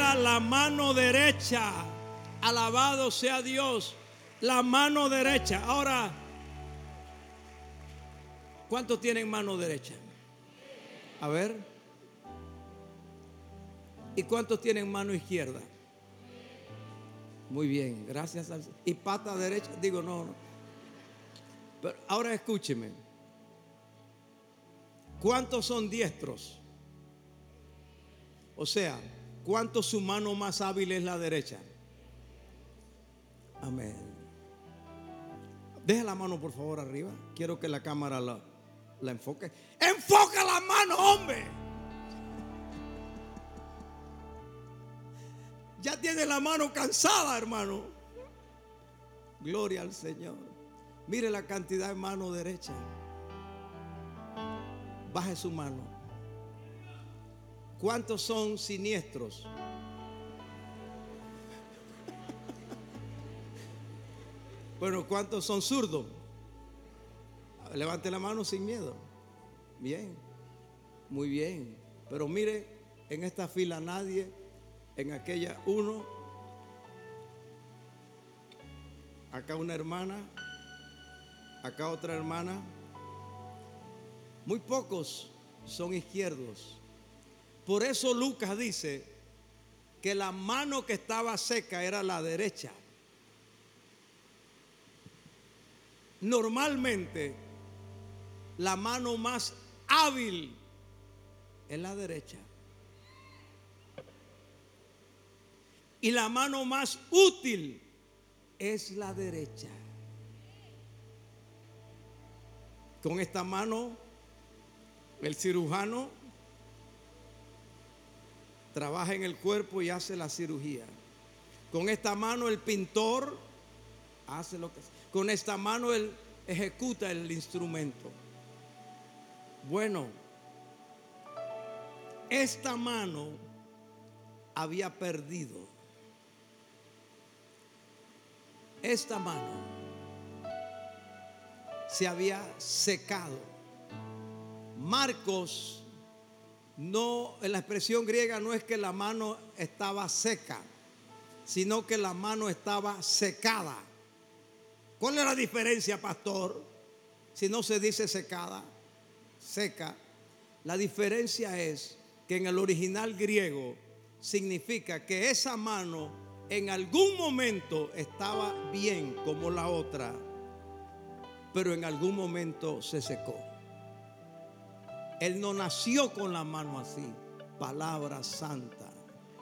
era la mano derecha. Alabado sea Dios. La mano derecha. Ahora, ¿cuántos tienen mano derecha? A ver. ¿Y cuántos tienen mano izquierda? Muy bien, gracias. ¿Y pata derecha? Digo, no. Pero ahora escúcheme. ¿Cuántos son diestros? O sea, ¿cuánto su mano más hábil es la derecha? Amén. Deja la mano por favor arriba. Quiero que la cámara la enfoque. ¡Enfoca la mano, hombre! Ya tiene la mano cansada, hermano. Gloria al Señor. Mire la cantidad de mano derecha. Baje su mano. ¿Cuántos son siniestros? Bueno, ¿cuántos son zurdos? Levante la mano sin miedo. Bien, muy bien. Pero mire, en esta fila nadie, en aquella uno, acá una hermana, acá otra hermana. Muy pocos son izquierdos. Por eso Lucas dice que la mano que estaba seca era la derecha. Normalmente la mano más hábil es la derecha. Y la mano más útil es la derecha. Con esta mano el cirujano trabaja en el cuerpo y hace la cirugía. Con esta mano el pintor hace lo que hace. Con esta mano él ejecuta el instrumento. Bueno, esta mano había perdido. Esta mano se había secado. Marcos, no, en la expresión griega no es que la mano estaba seca, sino que la mano estaba secada. ¿Cuál es la diferencia, pastor? Si no se dice secada, seca. La diferencia es que en el original griego significa que esa mano en algún momento estaba bien como la otra, pero en algún momento se secó. Él no nació con la mano así. Palabra santa.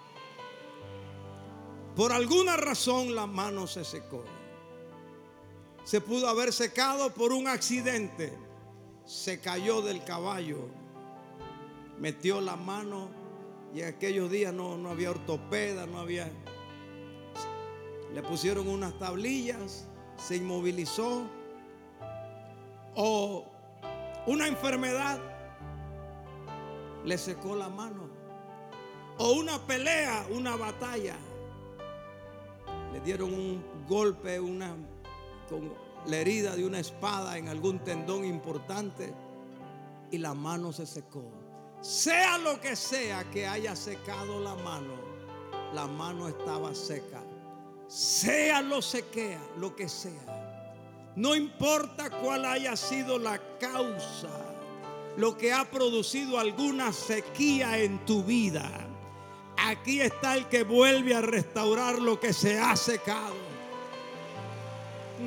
Por alguna razón la mano se secó. Se pudo haber secado por un accidente. Se cayó del caballo, metió la mano y en aquellos días no había ortopeda, no había. Le pusieron unas tablillas, se inmovilizó. O una enfermedad le secó la mano. O una pelea, una batalla. Le dieron un golpe, con la herida de una espada en algún tendón importante y la mano se secó. Sea lo que sea que haya secado la mano estaba seca. Sea lo que sea. No importa cuál haya sido la causa, lo que ha producido alguna sequía en tu vida. Aquí está el que vuelve a restaurar lo que se ha secado.